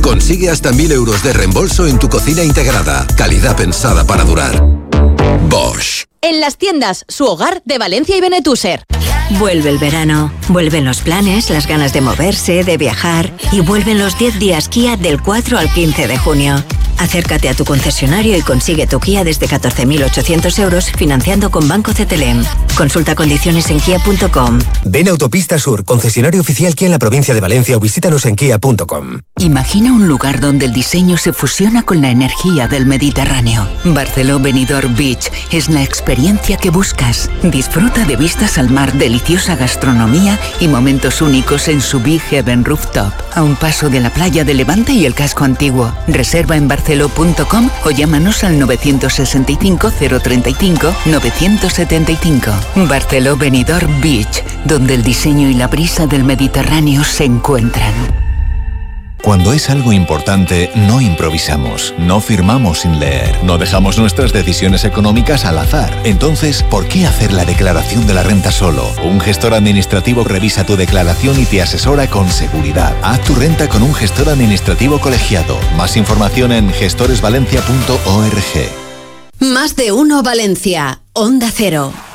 Consigue hasta 1.000 euros de reembolso en tu cocina integrada. Calidad pensada para durar. Bosch. En las tiendas Su Hogar de Valencia y Benetúser. Vuelve el verano, vuelven los planes, las ganas de moverse, de viajar y vuelven los 10 días Kia del 4 al 15 de junio. Acércate a tu concesionario y consigue tu Kia desde 14.800 euros financiando con Banco CTLM. Consulta condiciones en kia.com. Ven a Autopista Sur, concesionario oficial Kia en la provincia de Valencia o visítanos en kia.com. Imagina un lugar donde el diseño se fusiona con la energía del Mediterráneo. Barceló Benidorm Beach es la experiencia que buscas. Disfruta de vistas al mar, deliciosa gastronomía y momentos únicos en su Big Heaven Rooftop, a un paso de la playa de Levante y el casco antiguo. Reserva en barceló.com o llámanos al 965 035 975. Barceló Benidorm Beach, donde el diseño y la brisa del Mediterráneo se encuentran. Cuando es algo importante, no improvisamos, no firmamos sin leer, no dejamos nuestras decisiones económicas al azar. Entonces, ¿por qué hacer la declaración de la renta solo? Un gestor administrativo revisa tu declaración y te asesora con seguridad. Haz tu renta con un gestor administrativo colegiado. Más información en gestoresvalencia.org. Más de uno Valencia. Onda Cero.